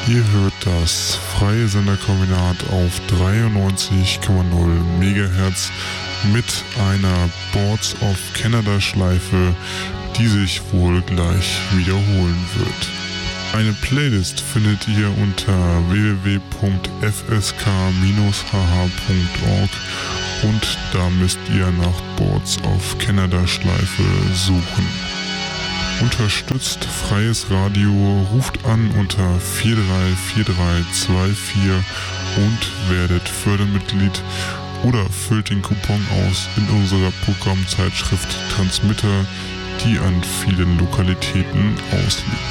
Ihr hört das freie Senderkombinat auf 93,0 MHz mit einer Boards of Canada Schleife, die sich wohl gleich wiederholen wird. Eine Playlist findet ihr unter www.fsk-hh.org und da müsst ihr nach Boards of Canada Schleife suchen. Unterstützt freies Radio, ruft an unter 434324 und werdet Fördermitglied oder füllt den Coupon aus in unserer Programmzeitschrift Transmitter, die an vielen Lokalitäten ausliegt.